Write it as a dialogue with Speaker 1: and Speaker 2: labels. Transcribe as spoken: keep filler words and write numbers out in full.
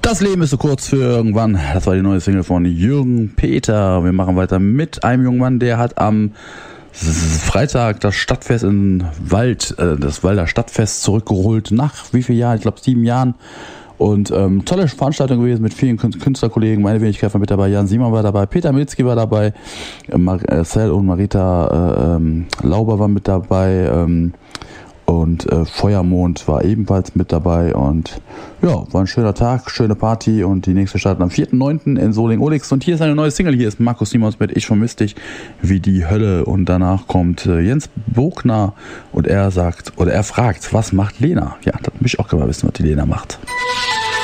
Speaker 1: Das Leben ist so kurz für irgendwann. Das war die neue Single von Jürgen Peter. Wir machen weiter mit einem jungen Mann, der hat am Freitag das Stadtfest in Wald, äh, das Walder Stadtfest zurückgeholt. Nach wie vielen Jahren? Ich glaube sieben Jahren. Und ähm, tolle Veranstaltung gewesen mit vielen Künstlerkollegen. Meine Wenigkeit war mit dabei. Jan Simon war dabei. Peter Milzki war dabei. Marcel und Marita äh, ähm, Lauber waren mit dabei. Ähm, Und äh, Feuermond war ebenfalls mit dabei und ja, war ein schöner Tag, schöne Party und die nächste startet am vierten neunten in Soling-Olix und hier ist eine neue Single, hier ist Markus Simons mit Ich vermiss dich wie die Hölle und danach kommt äh, Jens Bogner und er sagt, oder er fragt, was macht Lena? Ja, das möchte ich auch gerne mal wissen, was die Lena macht.